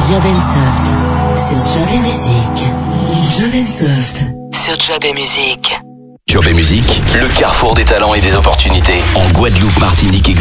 Job & Soft sur Job & Musique. Job & Soft sur Job & Musique. Job & Musique, le carrefour des talents et des opportunités en Guadeloupe, Martinique et